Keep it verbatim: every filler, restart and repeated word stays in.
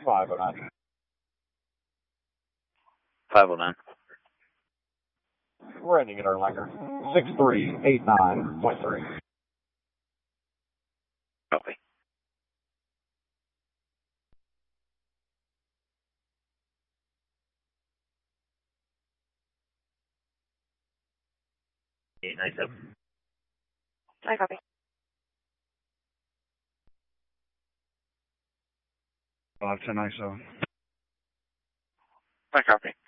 five oh nine. five oh nine. We're ending at Erlanger. six three eight nine point three. Copy. eight nine seven. I copy. five ten I S O. I copy.